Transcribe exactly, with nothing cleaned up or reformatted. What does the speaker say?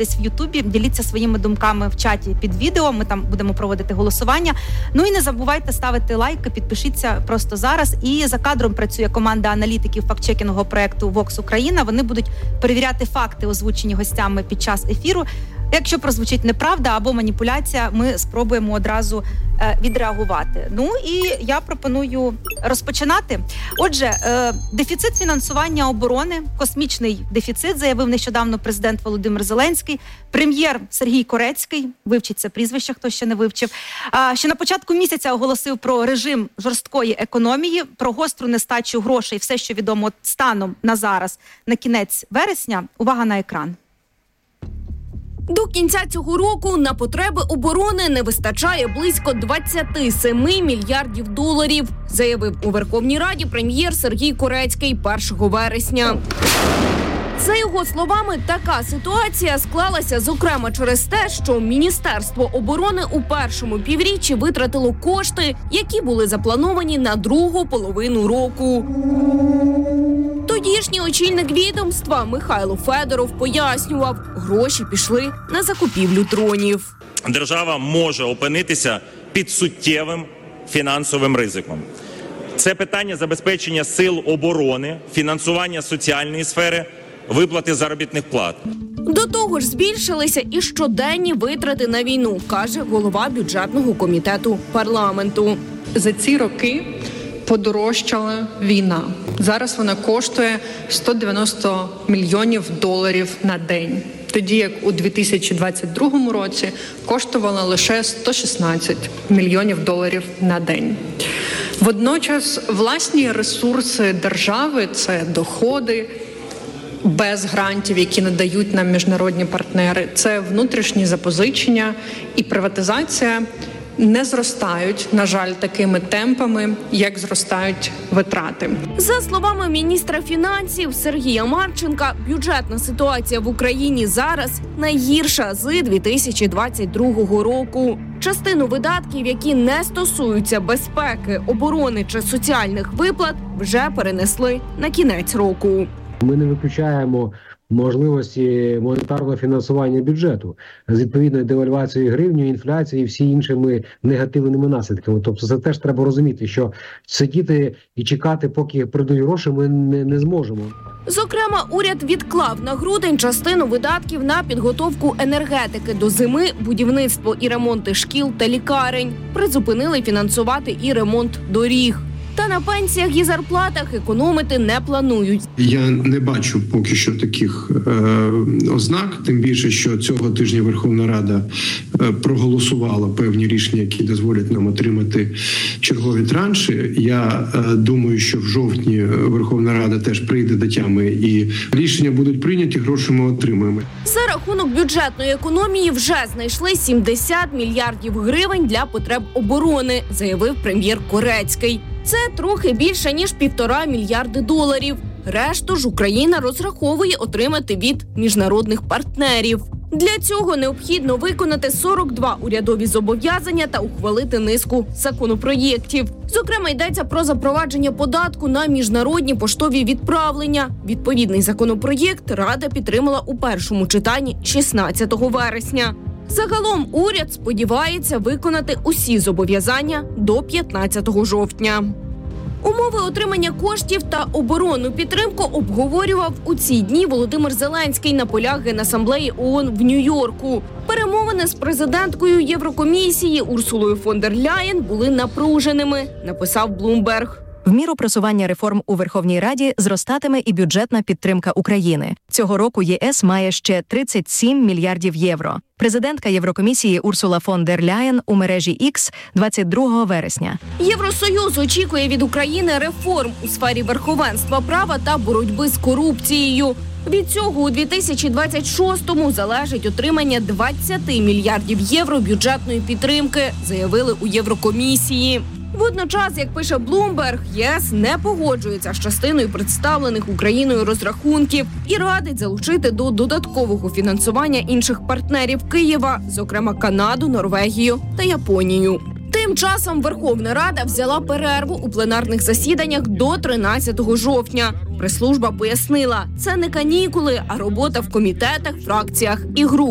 підписуйтесь в Ютубі, діліться своїми думками в чаті під відео, ми там будемо проводити голосування. Ну і не забувайте ставити лайки, підпишіться просто зараз. І за кадром працює команда аналітиків фактчекінгового проекту Vox Україна. Вони будуть перевіряти факти, озвучені гостями під час ефіру. Якщо прозвучить неправда або маніпуляція, ми спробуємо одразу е, відреагувати. Ну і я пропоную розпочинати. Отже, е, дефіцит фінансування оборони, космічний дефіцит, заявив нещодавно президент Володимир Зеленський. Прем'єр Сергій Корецький, вивчить це прізвище, хто ще не вивчив, а, ще на початку місяця оголосив про режим жорсткої економії, про гостру нестачу грошей, все, що відомо станом на зараз, на кінець вересня. Увага на екран. До кінця цього року на потреби оборони не вистачає близько двадцять сім мільярдів доларів, заявив у Верховній Раді прем'єр Сергій Корецький першого вересня. За його словами, така ситуація склалася, зокрема, через те, що Міністерство оборони у першому півріччі витратило кошти, які були заплановані на другу половину року. Тодішній очільник відомства Михайло Федоров пояснював, гроші пішли на закупівлю дронів. Держава може опинитися під суттєвим фінансовим ризиком. Це питання забезпечення сил оборони, фінансування соціальної сфери, виплати заробітних плат. До того ж збільшилися і щоденні витрати на війну, каже голова бюджетного комітету парламенту. За ці роки подорожчала війна. Зараз вона коштує сто дев'яносто мільйонів доларів на день. Тоді як у дві тисячі двадцять другому році коштувала лише сто шістнадцять мільйонів доларів на день. Водночас власні ресурси держави – це доходи, без грантів, які надають нам міжнародні партнери, це внутрішні запозичення і приватизація не зростають, на жаль, такими темпами, як зростають витрати. За словами міністра фінансів Сергія Марченка, бюджетна ситуація в Україні зараз найгірша з дві тисячі двадцять другого року. Частину видатків, які не стосуються безпеки, оборони чи соціальних виплат, вже перенесли на кінець року. Ми не виключаємо можливості монетарного фінансування бюджету з відповідною девальвацією гривні, інфляцією і всі іншими негативними наслідками. Тобто це теж треба розуміти, що сидіти і чекати, поки прийдуть гроші, ми не, не зможемо. Зокрема, уряд відклав на грудень частину видатків на підготовку енергетики до зими, будівництво і ремонти шкіл та лікарень. Призупинили фінансувати і ремонт доріг. Та на пенсіях і зарплатах економити не планують. Я не бачу поки що таких е, ознак, тим більше, що цього тижня Верховна Рада е, проголосувала певні рішення, які дозволять нам отримати чергові транші. Я е, думаю, що в жовтні Верховна Рада теж прийде до тями і рішення будуть прийняті, гроші ми отримаємо. За рахунок бюджетної економії вже знайшли сімдесят мільярдів гривень для потреб оборони, заявив прем'єр Корецький. Це трохи більше, ніж півтора мільярди доларів. Решту ж Україна розраховує отримати від міжнародних партнерів. Для цього необхідно виконати сорок два урядові зобов'язання та ухвалити низку законопроєктів. Зокрема, йдеться про запровадження податку на міжнародні поштові відправлення. Відповідний законопроєкт Рада підтримала у першому читанні шістнадцятого вересня. Загалом уряд сподівається виконати усі зобов'язання до п'ятнадцятого жовтня. Умови отримання коштів та оборонну підтримку обговорював у ці дні Володимир Зеленський на полях Генасамблеї ООН в Нью-Йорку. Перемовини з президенткою Єврокомісії Урсулою фон дер Ляєн були напруженими, написав Bloomberg. В міру просування реформ у Верховній Раді зростатиме і бюджетна підтримка України. Цього року ЄС має ще тридцять сім мільярдів євро. Президентка Єврокомісії Урсула фон дер Ляєн у мережі X двадцять другого вересня. Євросоюз очікує від України реформ у сфері верховенства права та боротьби з корупцією. Від цього у дві тисячі двадцять шостому залежить отримання двадцять мільярдів євро бюджетної підтримки, заявили у Єврокомісії. Водночас, як пише Bloomberg, ЄС не погоджується з частиною представлених Україною розрахунків і радить залучити до додаткового фінансування інших партнерів Києва, зокрема Канаду, Норвегію та Японію. Тим часом Верховна Рада взяла перерву у пленарних засіданнях до тринадцятого жовтня. Прес-служба пояснила, це не канікули, а робота в комітетах, фракціях і групах.